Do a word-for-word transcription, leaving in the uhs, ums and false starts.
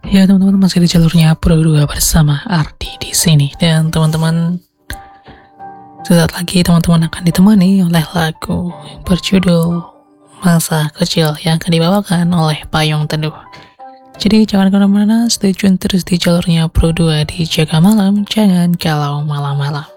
Ya teman-teman, masih di jalurnya Pro dua bersama Ardi di sini, dan teman-teman, sesaat lagi teman-teman akan ditemani oleh lagu berjudul Masa Kecil yang akan dibawakan oleh Payung Teduh. Jadi jangan kemana-mana, stay tune terus di jalurnya Pro dua di Jaga Malam, jangan galau malam-malam.